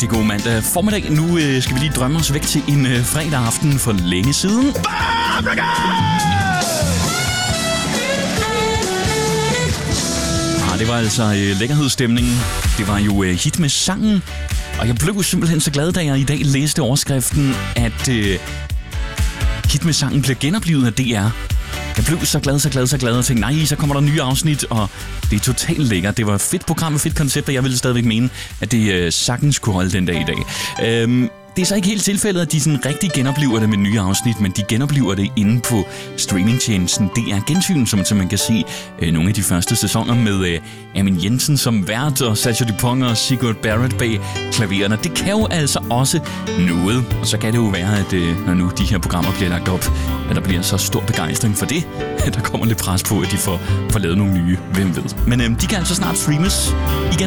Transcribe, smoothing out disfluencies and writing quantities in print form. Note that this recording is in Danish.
rigtig god mandag formiddag. Nu skal vi lige drømme os væk til en fredag aften for længe siden. Det var altså lækkerhedsstemningen. Det var jo hit med sangen. Og jeg blev simpelthen så glad, da jeg i dag læste overskriften, at hit med sangen bliver genoplevet af DR. Jeg blev så glad og tænkte, nej, så kommer der nye afsnit, og det er totalt lækkert. Det var et fedt program og fedt koncept, og jeg ville stadigvæk mene, at det sagtens kunne holde den dag i dag. Det er så ikke helt tilfældet, at de sådan rigtig genoplever det med nye afsnit, men de genoplever det inde på streamingtjenesten DR Gensyn, som man kan se nogle af de første sæsoner med Amin Jensen som vært og Sascha Dupont og Sigurd Barrett bag klavererne. Det kan jo altså også noget, og så kan det jo være, at når nu de her programmer bliver lagt op, at der bliver så stor begejstring for det, at der kommer lidt pres på, at de får lavet nogle nye, hvem ved. Men de kan altså snart streames igen.